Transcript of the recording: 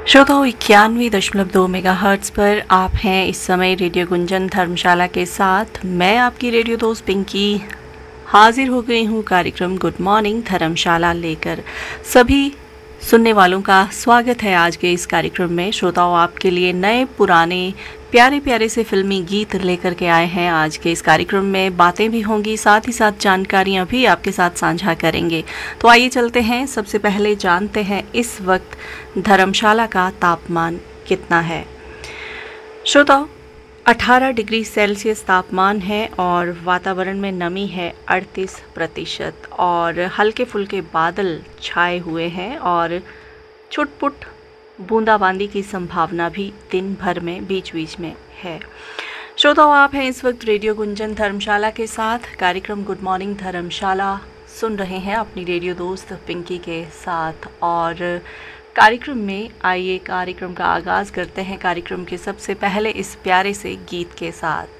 श्रोताओं 91.2 मेगाहर्ट्ज़ पर आप हैं इस समय रेडियो गुंजन धर्मशाला के साथ। मैं आपकी रेडियो दोस्त पिंकी हाजिर हो गई हूँ कार्यक्रम गुड मॉर्निंग धर्मशाला लेकर। सभी सुनने वालों का स्वागत है आज के इस कार्यक्रम में। श्रोताओं आपके लिए नए पुराने प्यारे प्यारे से फिल्मी गीत लेकर के आए हैं। आज के इस कार्यक्रम में बातें भी होंगी, साथ ही साथ जानकारियाँ भी आपके साथ साझा करेंगे। तो आइए चलते हैं, सबसे पहले जानते हैं इस वक्त धर्मशाला का तापमान कितना है। श्रोताओ 18 डिग्री सेल्सियस तापमान है और वातावरण में नमी है 38% और हल्के फुल्के बादल छाए हुए हैं और छुटपुट बूंदाबांदी की संभावना भी दिन भर में बीच बीच में है। श्रोताओं आप हैं इस वक्त रेडियो गुंजन धर्मशाला के साथ। कार्यक्रम गुड मॉर्निंग धर्मशाला सुन रहे हैं अपनी रेडियो दोस्त पिंकी के साथ और कार्यक्रम में आइए कार्यक्रम का आगाज़ करते हैं। कार्यक्रम के सबसे पहले इस प्यारे से गीत के साथ।